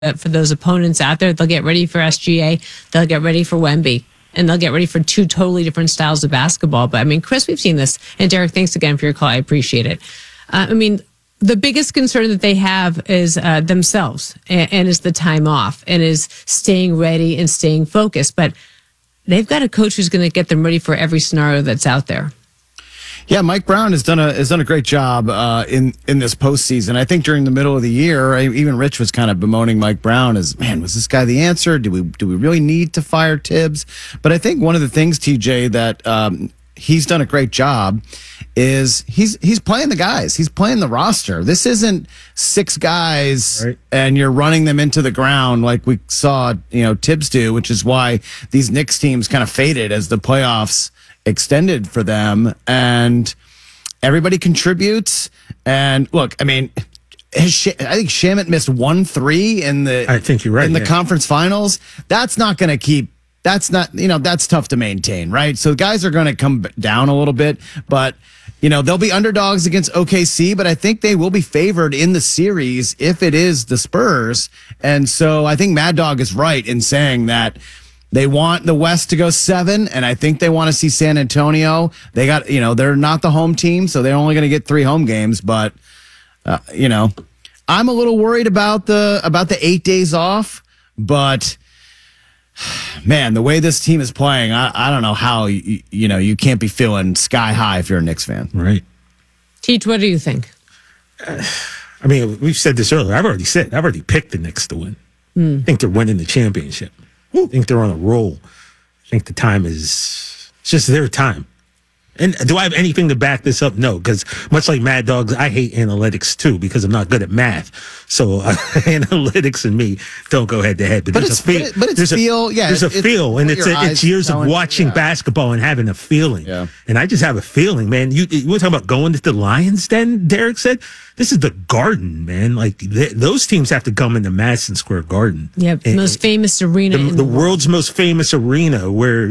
for those opponents out there. They'll get ready for SGA. They'll get ready for Wemby. And they'll get ready for two totally different styles of basketball. But, I mean, Chris, we've seen this. And, Derek, thanks again for your call. I appreciate it. The biggest concern that they have is themselves and is the time off and is staying ready and staying focused. But they've got a coach who's going to get them ready for every scenario that's out there. Yeah, Mike Brown has done a great job in this postseason. I think during the middle of the year, even Rich was kind of bemoaning Mike Brown as, man, was this guy the answer? Do we really need to fire Tibbs? But I think one of the things, TJ, that he's done a great job is he's playing the guys. He's playing the roster. This isn't six guys right, and you're running them into the ground like we saw Tibbs do, which is why these Knicks teams kind of faded as the playoffs extended for them, and everybody contributes. And look, I mean, I think Shamet missed 1-3 in the. I think you're right in the conference finals. That's not going to keep. That's not. That's tough to maintain, right? So guys are going to come down a little bit, but they'll be underdogs against OKC. But I think they will be favored in the series if it is the Spurs. And so I think Mad Dog is right in saying that. They want the West to go 7, and I think they want to see San Antonio. They got, they're not the home team, so they're only going to get 3 home games. But, I'm a little worried about the 8 days off. But, man, the way this team is playing, I don't know how you can't be feeling sky high if you're a Knicks fan. Right. Teach, what do you think? I mean, we've said this earlier. I've already picked the Knicks to win. I think they're winning the championship. I think they're on a roll. I think the time it's just their time. And do I have anything to back this up? No, because much like Mad Dogs, I hate analytics too because I'm not good at math. So analytics and me don't go head to head. But there's a feel. There's a feel, and it's years of watching basketball and having a feeling. Yeah. And I just have a feeling, man. You want to talk about going to the Lions? Den? Derek said this is the Garden, man. Like those teams have to come into Madison Square Garden. Yep, the most famous arena, the world's most famous arena, where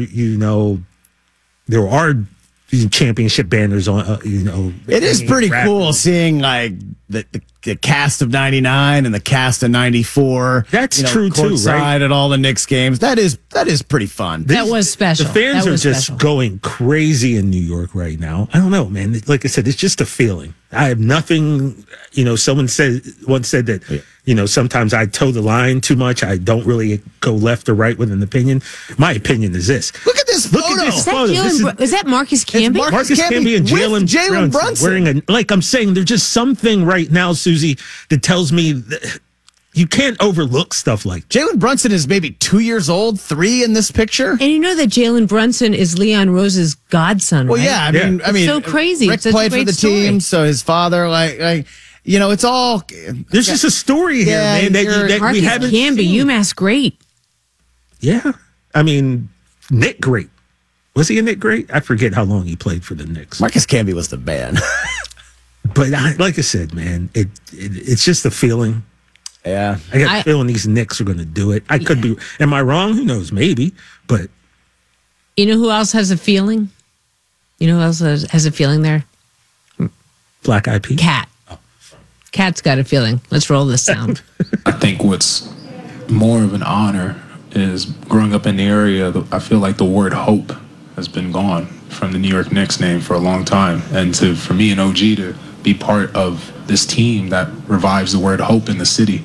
there are championship banners on. It is pretty cool seeing like the cast of '99 and the cast of '94. That's true too, right? At all the Knicks games. That is pretty fun. That was special. The fans are just going crazy in New York right now. I don't know, man. Like I said, it's just a feeling. I have nothing. Someone once said that. Sometimes I toe the line too much. I don't really go left or right with an opinion. My opinion is this. Look at this photo. Is that Marcus Camby? Marcus Camby and Jalen Brunson. Wearing like I'm saying, there's just something right now, Susie, that tells me that you can't overlook stuff like that. Jalen Brunson is maybe 2 years old, 3 in this picture. And you know that Jalen Brunson is Leon Rose's godson, right? Well, yeah. I mean, it's so crazy. Rick played for the team, so his father, it's all. There's just a story here, man. That we haven't seen. UMass great. Yeah, I mean, Nick Great. Was he a Nick Great? I forget how long he played for the Knicks. Marcus Camby was the man. But like I said, man, it's just a feeling. Yeah, I got a feeling these Knicks are going to do it. I could be. Am I wrong? Who knows? Maybe. But you know who else has a feeling? You know who else has a feeling there? Black Eyed Peas. Cat. Cat's got a feeling. Let's roll this sound. I think what's more of an honor is growing up in the area. I feel like the word hope has been gone from the New York Knicks name for a long time. And for me and OG to be part of this team that revives the word hope in the city,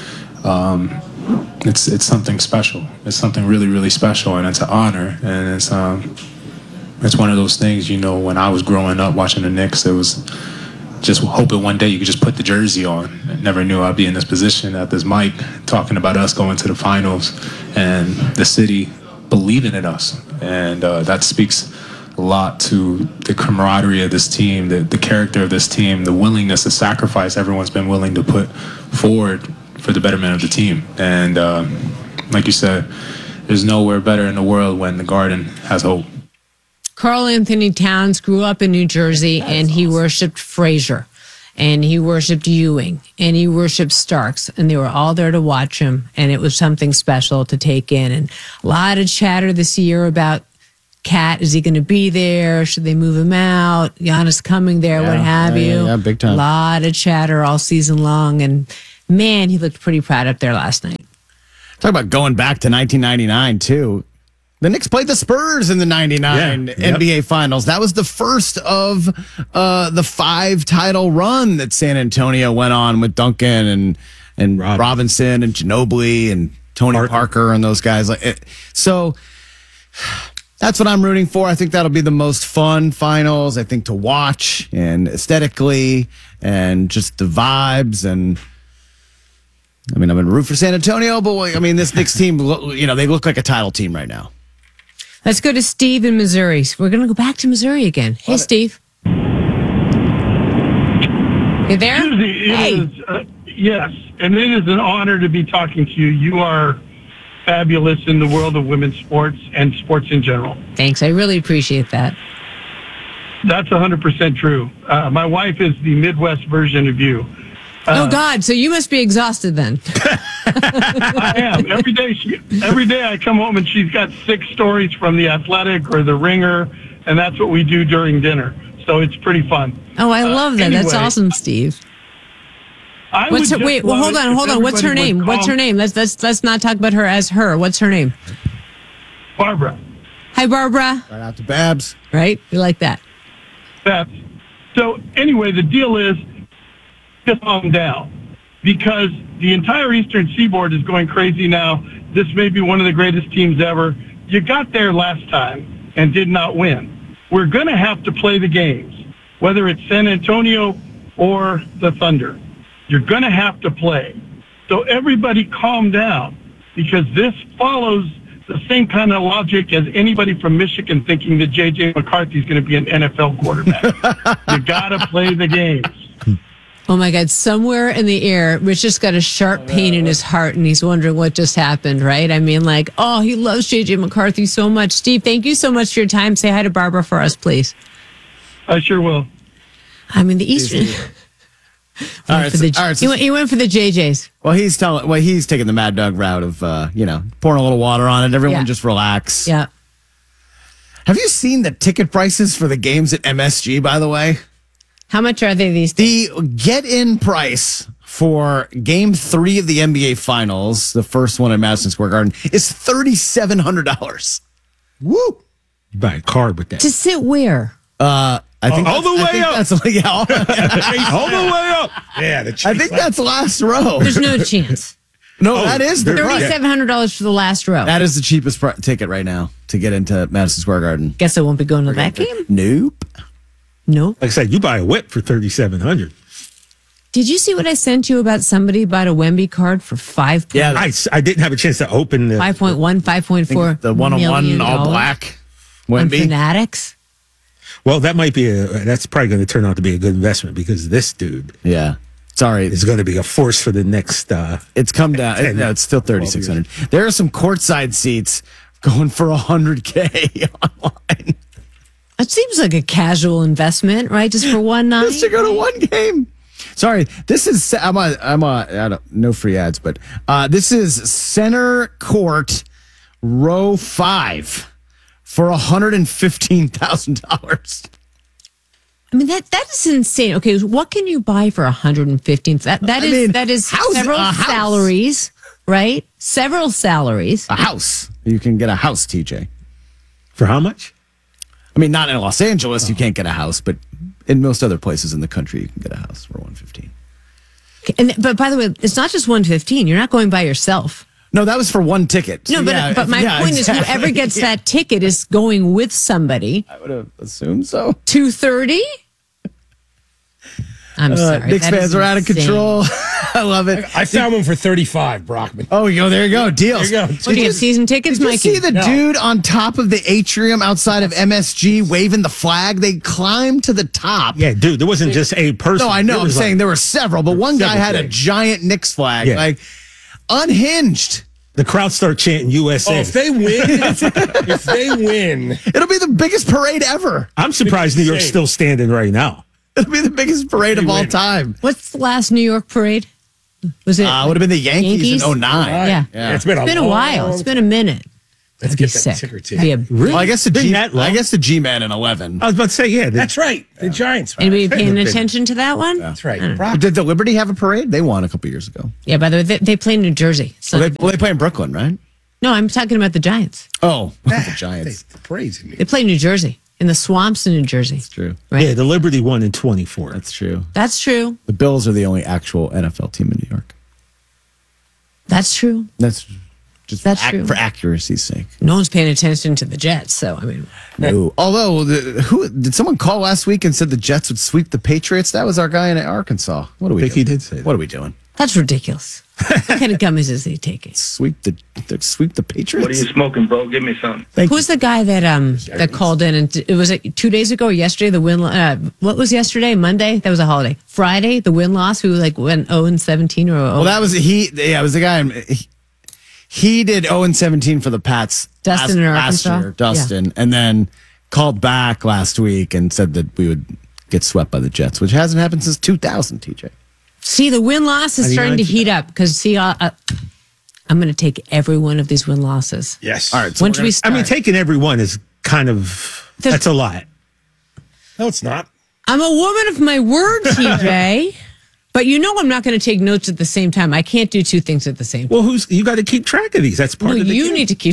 it's something special. It's something really, really special, and it's an honor. And it's one of those things, when I was growing up watching the Knicks, it was just hoping one day you could just put the jersey on. I never knew I'd be in this position at this mic talking about us going to the finals and the city believing in us. And that speaks a lot to the camaraderie of this team, the character of this team, the willingness to sacrifice everyone's been willing to put forward for the betterment of the team. And like you said, there's nowhere better in the world when the Garden has hope. Karl Anthony Towns grew up in New Jersey, and he worshipped Frazier, and he worshipped Ewing, and he worshipped Starks, and they were all there to watch him, and it was something special to take in. And a lot of chatter this year about Cat. Is he going to be there? Should they move him out? Giannis coming there, what have you. Yeah, big time. A lot of chatter all season long, and Man, he looked pretty proud up there last night. Talk about going back to 1999 too. The Knicks played the Spurs in the 99 NBA Finals. That was the first of the 5 title run that San Antonio went on with Duncan and Robinson and Ginobili and Tony Parker and those guys. So that's what I'm rooting for. I think that'll be the most fun finals, I think, to watch, and aesthetically and just the vibes. And I mean, I'm going to root for San Antonio, but I mean, this Knicks team, they look like a title team right now. Let's go to Steve in Missouri. We're going to go back to Missouri again. Hey, Steve. You there? Susie, yes, and it is an honor to be talking to you. You are fabulous in the world of women's sports and sports in general. Thanks. I really appreciate that. That's 100% true. My wife is the Midwest version of you. Oh, God. So you must be exhausted then. I am. Every day I come home and she's got 6 stories from The Athletic or The Ringer, and that's what we do during dinner. So it's pretty fun. Oh, I love that. Anyway, That's awesome, Steve. Hold on. What's her name? Let's not talk about her as her. What's her name? Barbara. Hi, Barbara. Right out to Babs. Right? We like that. Babs. So anyway, the deal is, just calm down, because the entire Eastern Seaboard is going crazy now. This may be one of the greatest teams ever. You got there last time and did not win. We're going to have to play the games, whether it's San Antonio or the Thunder. You're going to have to play. So everybody calm down, because this follows the same kind of logic as anybody from Michigan thinking that J.J. McCarthy is going to be an NFL quarterback. You got to play the games. Oh, my God. Somewhere in the air, Rich just got a sharp pain in his heart, and he's wondering what just happened, right? I mean, he loves J.J. McCarthy so much. Steve, thank you so much for your time. Say hi to Barbara for us, please. I sure will. I mean, the Eastern... He went for the JJs. Well, he's taking the Mad Dog route of, pouring a little water on it. Everyone just relax. Yeah. Have you seen the ticket prices for the games at MSG, by the way? How much are they these days? The get-in price for Game 3 of the NBA Finals, the first one at Madison Square Garden, is $3,700. Woo! You buy a card with that. To sit where? I think all the way up. All the way up. Yeah, I think that's last row. There's no chance. No, that is the $3,700 for the last row. That is the cheapest ticket right now to get into Madison Square Garden. Guess I won't be going to that game? Nope. Nope. Like I said, you buy a whip for $3,700. Did you see what I sent you about somebody bought a Wemby card for $5? Yeah, I didn't have a chance to open the 5.1, 5.4. The one-on-one all black Wemby. Fanatics. Well, that's probably going to turn out to be a good investment, because this dude, is going to be a force for the next. It's come down. It's still 3,600. There are some courtside seats going for $100K online. It seems like a casual investment, right? Just for one night. Just to go to one game. Sorry, this is no free ads, but this is center court, row 5 for $115,000. I mean, that is insane. Okay, what can you buy for $115,000? That is several salaries, right? Several salaries. A house. You can get a house, TJ. For how much? I mean, not in Los Angeles, you can't get a house, but in most other places in the country, you can get a house for $115,000. Okay, but by the way, it's not just $115,000. You're not going by yourself. No, that was for one ticket. No, but my point is, whoever gets that ticket is going with somebody. I would have assumed so. $230,000. I'm sorry. Knicks fans are out of control. I love it. I found one for $35,000, Brockman. Oh, there you go. Deals. There you go. What do you have, season tickets, Mikey? Did you see the dude on top of the atrium outside of MSG waving the flag? They climbed to the top. Yeah, dude, there wasn't just a person. No, I know. I'm saying there were several, but one guy had a giant Knicks flag, unhinged. The crowd start chanting USA. Oh, if they win, it'll be the biggest parade ever. I'm surprised New York's still standing right now. It'll be the biggest parade of all time. What's the last New York parade? Was it? Would have been the Yankees? In 09. Yeah. It's been a while. It's been a minute. Let's That'd be get that sick. ticker Be a- tape. Really? Well, I guess the Been G. that long? I guess the G-Man in 11. I was about to say, yeah. That's right. The Giants. Anybody paying Been- attention to that one? That's right. Brock. Did the Liberty have a parade? They won a couple years ago. Yeah, by the way, they play in New Jersey. So Well, they play in Brooklyn, right? no, I'm talking about the Giants. Oh, the Giants. The parade's in They play in New Jersey, in the swamps in New Jersey. That's true. Right? Yeah, the Liberty won in 24. That's true. That's true. The Bills are the only actual NFL team in New York. That's true. That's just That's true. for accuracy's sake. No one's paying attention to the Jets, so I mean, No. Although, who did someone call last week and said the Jets would sweep the Patriots? That was our guy in Arkansas. What are we think doing? he did say that. What are we doing? that's ridiculous. What kind of gummies is he taking? Sweep the Patriots? What are you smoking, bro? Give me some. Thank Who's the guy that called in and it was 2 days ago or yesterday? The win. What was yesterday? Monday. That was a holiday. Friday. The win loss. Who like went 0-17 or 0? Well, that was he. Yeah, it was the guy. He did 0-17 for the Pats. Dustin in last Arkansas? year, Dustin, and then called back last week and said that we would get swept by the Jets, which hasn't happened since 2000. TJ. See, the win loss is starting to heat up because see, I'm going to take every one of these win losses. Yes. All right. So When we're should we gonna- start? I mean, taking every one is kind of, that's a lot. No, it's not. I'm a woman of my word, TJ. But you know I'm not going to take notes at the same time. I can't do two things at the same time. Well, you got to keep track of these. That's part No, of the you game. need to keep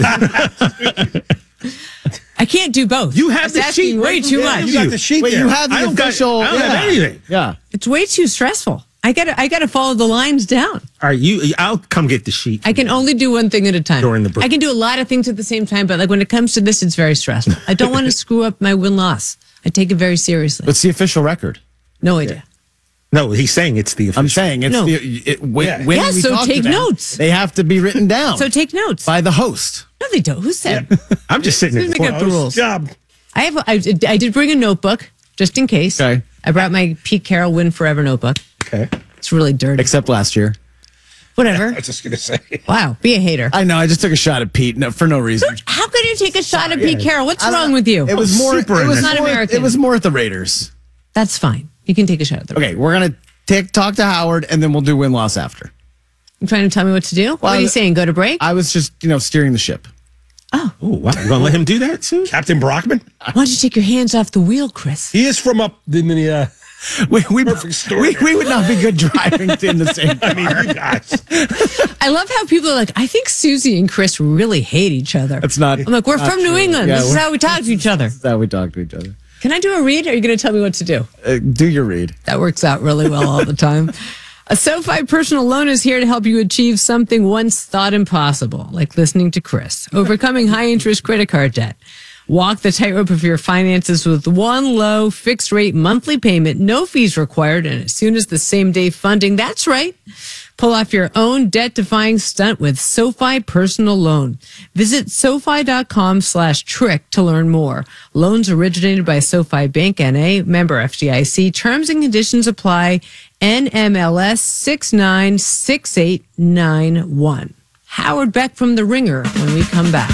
I can't do both. You have That's the asking sheet way right too there. much. You got the sheet Wait, there. you have the I don't official. I don't have anything. Yeah. It's way too stressful. I gotta follow the lines down. All right, I'll come get the sheet. I can only do one thing at a time. During the break. I can do a lot of things at the same time, but like when it comes to this, it's very stressful. I don't want to screw up my win loss. I take it very seriously. What's the official record? No idea. No, he's saying it's the official. I'm saying it's No. when Yeah. when Yeah, we so talk to take them, notes. They have to be written down So take notes. by the host. No, they don't. Who said? I'm just sitting in Make the up the rules. Job. I did bring a notebook just in case. Okay. I brought my Pete Carroll Win Forever notebook. Okay. It's really dirty. Except last year. Whatever. I was just gonna say. Wow. Be a hater. I know. I just took a shot at Pete for no reason. How could you take a shot at Pete Carroll? What's I don't wrong know. with you? It was more. super It was Not more, American. It was more at the Raiders. That's fine. You can take a shot at the Okay, we're gonna talk to Howard, and then we'll do win loss after. You trying to tell me what to do? What are you saying? Go to break? I was just steering the ship. Oh, wow. You going to let him do that soon? Captain Brockman. Why don't you take your hands off the wheel, Chris? He is from up in the. Perfect story. We would not be good driving in the same. I mean, you guys. I love how people are like, I think Susie and Chris really hate each other. That's not. I'm like, we're not from New true. England. Yeah, This is we're- how we talk to each other. That's how we talk to each other. Can I do a read? Or are you going to tell me what to do? Do your read. That works out really well all the time. A SoFi personal loan is here to help you achieve something once thought impossible, like listening to Chris, overcoming high interest credit card debt. Walk the tightrope of your finances with one low fixed rate monthly payment, no fees required, and as soon as the same day funding. That's right. Pull off your own debt-defying stunt with SoFi Personal Loan. Visit SoFi.com/trick to learn more. Loans originated by SoFi Bank N.A., member FDIC. Terms and conditions apply. NMLS 696891. Howard Beck from The Ringer when we come back.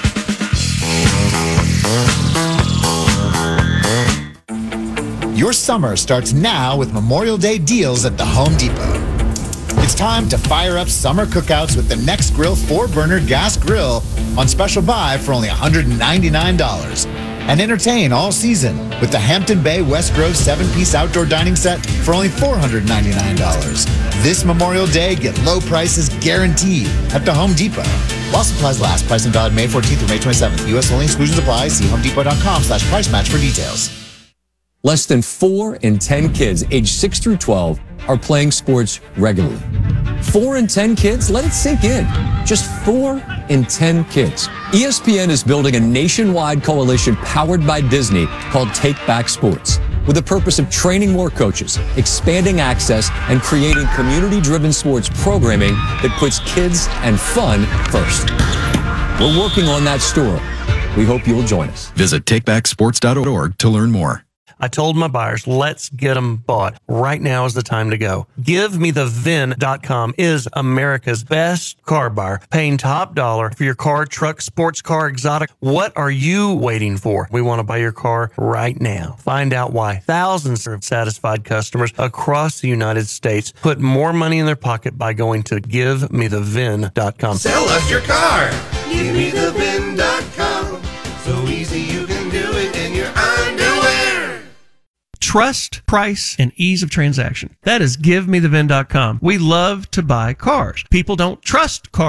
Your summer starts now with Memorial Day deals at the Home Depot. It's time to fire up summer cookouts with the Next Grill 4-burner gas grill on special buy for only $199. And entertain all season with the Hampton Bay West Grove 7-piece outdoor dining set for only $499. This Memorial Day, get low prices guaranteed at the Home Depot. While supplies last, price and valid May 14th through May 27th. U.S. only, exclusions apply. See homedepot.com/price match for details. Less than 4 in 10 kids aged 6 through 12 are playing sports regularly. 4 in 10 kids? Let it sink in. Just 4 in 10 kids. ESPN is building a nationwide coalition powered by Disney called Take Back Sports, with the purpose of training more coaches, expanding access, and creating community-driven sports programming that puts kids and fun first. We're working on that story. We hope you'll join us. Visit takebacksports.org to learn more. I told my buyers, let's get them bought. Right now is the time to go. GiveMeTheVin.com is America's best car buyer, paying top dollar for your car, truck, sports car, exotic. What are you waiting for? We want to buy your car right now. Find out why thousands of satisfied customers across the United States put more money in their pocket by going to GiveMeTheVin.com. Sell us your car. GiveMeTheVin.com. So easy you can do it in your underwear. Trust, price, and ease of transaction. That is GiveMeTheVin.com. We love to buy cars. People don't trust cars.